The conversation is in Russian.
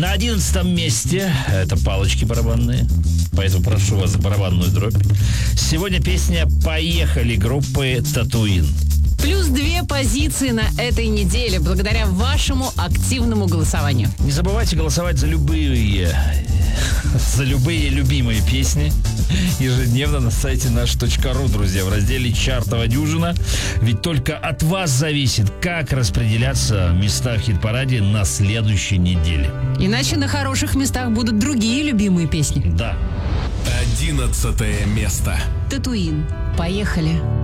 На 11-м месте это палочки барабанные, поэтому прошу вас за барабанную дробь. Сегодня песня «Поехали» группы «Татуин». Плюс 2 позиции на этой неделе благодаря вашему активному голосованию. Не забывайте голосовать за любые любимые песни ежедневно на сайте наш.ру, друзья, в разделе «Чартова дюжина». Ведь только от вас зависит, как распределяться места в хит-параде на следующей неделе. Иначе на хороших местах будут другие любимые песни. Да. 11 место. Татуин. Поехали.